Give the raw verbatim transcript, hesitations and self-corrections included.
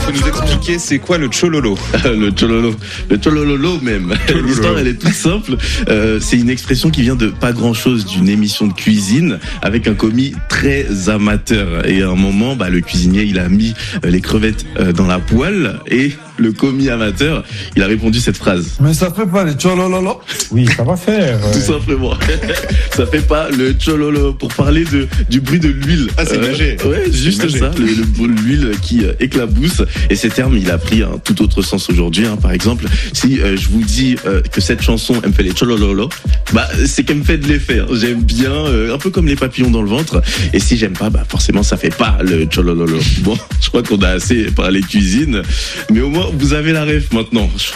faut nous expliquer c'est quoi le chololo. Le chololo, le cholololo même. Chololo. L'histoire elle est toute simple. Euh, c'est une expression qui vient de pas grand chose d'une émission de cuisine avec un commis très amateur. Et à un moment, bah le cuisinier il a mis les crevettes dans la poêle et le commis amateur, il a répondu cette phrase. Mais ça fait pas le cholololo? Oui, ça va faire. Ouais. Tout simplement. Ça fait pas le chololo. Pour parler de du bruit de l'huile. Ah, c'est imagé. Euh, ouais, juste imagé. Ça, le, le bruit de l'huile qui euh, éclabousse. Et ce terme, il a pris un tout autre sens aujourd'hui. Hein. Par exemple, si euh, je vous dis euh, que cette chanson, elle me fait les cholololo, bah c'est qu'elle me fait de l'effet. Hein. J'aime bien, euh, un peu comme les papillons dans le ventre. Et si j'aime pas, bah forcément, ça fait pas le cholololo. Bon, je crois qu'on a assez parlé cuisine, mais au moins vous avez la ref maintenant.